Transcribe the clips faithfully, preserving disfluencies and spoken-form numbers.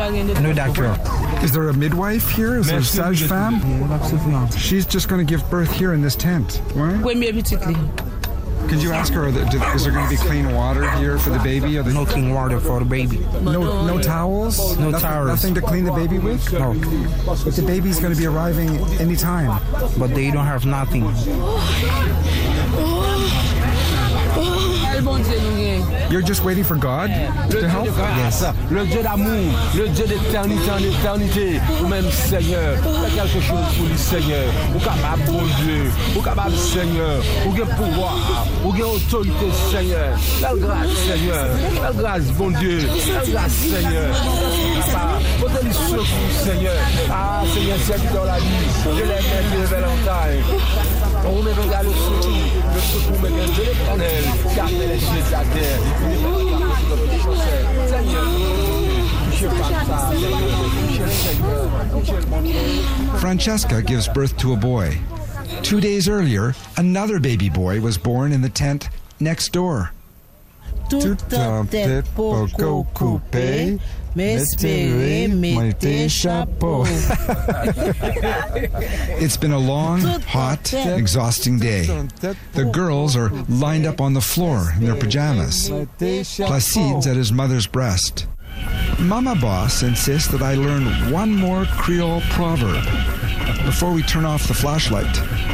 No doctor. Is there a midwife here? Is there a sage-femme? She's just going to give birth here in this tent. Right? Could you ask her, is there going to be clean water here for the baby? Or the No clean water for the baby. No, no towels? No nothing, towels. Nothing to clean the baby with? No. But the baby's going to be arriving any time. But they don't have nothing. You're just waiting for God to help? Yes. Le Dieu d'amour, le Dieu d'éternité en éternité, ou même Seigneur, il y a quelque chose pour lui, Seigneur. Ou capable, bon Dieu, ou capable, Seigneur, ou gain pouvoir, ou gain autorité, Seigneur. La grâce, Seigneur, la grâce, bon Dieu, la grâce, Seigneur. Papa, portez le secours, Seigneur. Ah, Seigneur, c'est dans la vie, je l'ai mis de Valentine. On me regarde le secours, le secours me vient de l'éternel, car il est chez la terre. Francesca gives birth to a boy. Two days earlier, another baby boy was born in the tent next door. Tout un tête poco coupé, m'espérer mettez chapeau. It's been a long, hot, exhausting day. The girls are lined up on the floor in their pajamas. Placide's at his mother's breast. Mama Boss insists that I learn one more Creole proverb before we turn off the flashlight.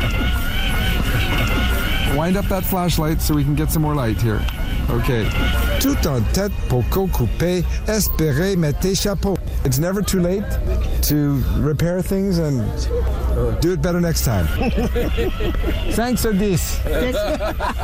Wind up that flashlight so we can get some more light here. Okay. Tout en tête, poco coupé, espérer mettez chapeau. It's never too late to repair things and do it better next time. Thanks for this.